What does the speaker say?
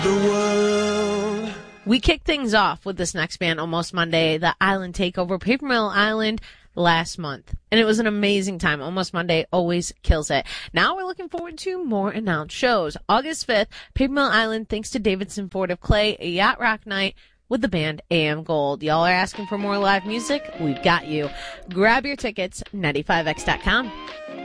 The world. We kicked things off with this next band, Almost Monday, the Island Takeover, Paper Mill Island, last month. And it was an amazing time. Almost Monday always kills it. Now we're looking forward to more announced shows. August 5th, Paper Mill Island, thanks to Davidson Ford of Clay, a yacht rock night with the band AM Gold. Y'all are asking for more live music? We've got you. Grab your tickets, 95x.com.